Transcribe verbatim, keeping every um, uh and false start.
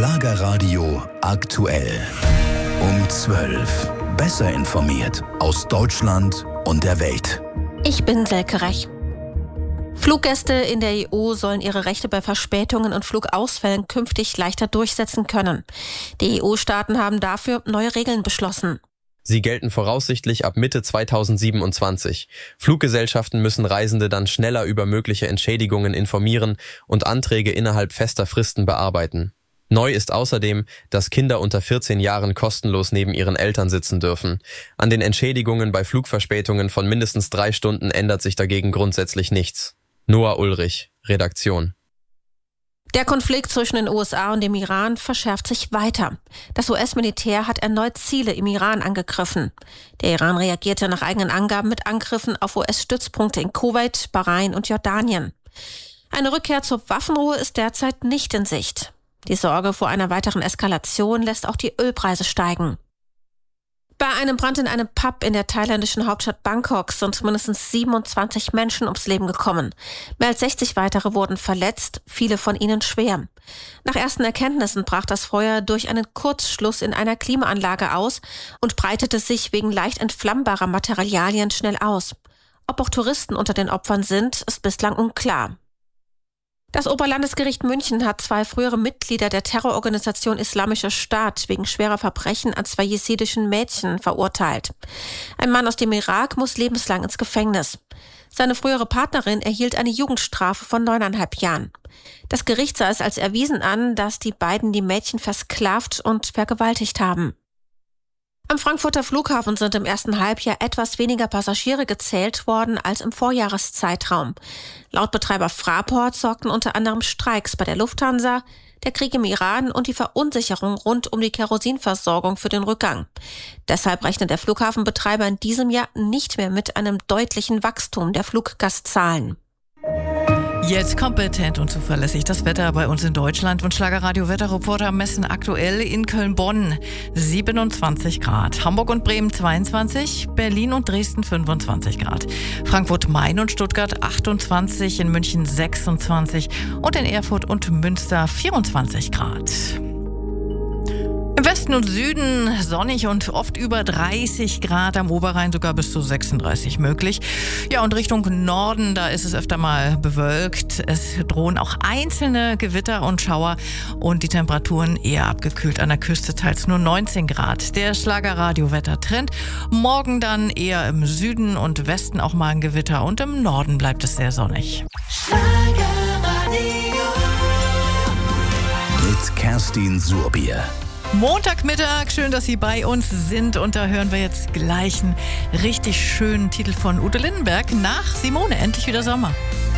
Schlagerradio aktuell. Um zwölf. Besser informiert aus Deutschland und der Welt. Ich bin Selke Rech. Fluggäste in der E U sollen ihre Rechte bei Verspätungen und Flugausfällen künftig leichter durchsetzen können. Die E U-Staaten haben dafür neue Regeln beschlossen. Sie gelten voraussichtlich ab Mitte zweitausendsiebenundzwanzig. Fluggesellschaften müssen Reisende dann schneller über mögliche Entschädigungen informieren und Anträge innerhalb fester Fristen bearbeiten. Neu ist außerdem, dass Kinder unter vierzehn Jahren kostenlos neben ihren Eltern sitzen dürfen. An den Entschädigungen bei Flugverspätungen von mindestens drei Stunden ändert sich dagegen grundsätzlich nichts. Noah Ulrich, Redaktion. Der Konflikt zwischen den U S A und dem Iran verschärft sich weiter. Das U S-Militär hat erneut Ziele im Iran angegriffen. Der Iran reagierte nach eigenen Angaben mit Angriffen auf U S-Stützpunkte in Kuwait, Bahrain und Jordanien. Eine Rückkehr zur Waffenruhe ist derzeit nicht in Sicht. Die Sorge vor einer weiteren Eskalation lässt auch die Ölpreise steigen. Bei einem Brand in einem Pub in der thailändischen Hauptstadt Bangkok sind mindestens siebenundzwanzig Menschen ums Leben gekommen. Mehr als sechzig weitere wurden verletzt, viele von ihnen schwer. Nach ersten Erkenntnissen brach das Feuer durch einen Kurzschluss in einer Klimaanlage aus und breitete sich wegen leicht entflammbarer Materialien schnell aus. Ob auch Touristen unter den Opfern sind, ist bislang unklar. Das Oberlandesgericht München hat zwei frühere Mitglieder der Terrororganisation Islamischer Staat wegen schwerer Verbrechen an zwei jesidischen Mädchen verurteilt. Ein Mann aus dem Irak muss lebenslang ins Gefängnis. Seine frühere Partnerin erhielt eine Jugendstrafe von neuneinhalb Jahren. Das Gericht sah es als erwiesen an, dass die beiden die Mädchen versklavt und vergewaltigt haben. Am Frankfurter Flughafen sind im ersten Halbjahr etwas weniger Passagiere gezählt worden als im Vorjahreszeitraum. Laut Betreiber Fraport sorgten unter anderem Streiks bei der Lufthansa, der Krieg im Iran und die Verunsicherung rund um die Kerosinversorgung für den Rückgang. Deshalb rechnet der Flughafenbetreiber in diesem Jahr nicht mehr mit einem deutlichen Wachstum der Fluggastzahlen. Jetzt kompetent und zuverlässig das Wetter bei uns in Deutschland und Schlagerradio-Wetterreporter messen aktuell in Köln-Bonn siebenundzwanzig Grad, Hamburg und Bremen zweiundzwanzig, Berlin und Dresden fünfundzwanzig Grad, Frankfurt, Main und Stuttgart achtundzwanzig, in München sechsundzwanzig und in Erfurt und Münster vierundzwanzig Grad. Im Westen und Süden sonnig und oft über dreißig Grad, am Oberrhein sogar bis zu sechsunddreißig möglich. Ja, und Richtung Norden, da ist es öfter mal bewölkt. Es drohen auch einzelne Gewitter und Schauer und die Temperaturen eher abgekühlt. An der Küste teils nur neunzehn Grad. Der Schlagerradio-Wettertrend. Morgen dann eher im Süden und Westen auch mal ein Gewitter und im Norden bleibt es sehr sonnig. Schlagerradio mit Kerstin Surbier. Montagmittag, schön, dass Sie bei uns sind. Und da hören wir jetzt gleich einen richtig schönen Titel von Ute Lindenberg nach Simone, endlich wieder Sommer.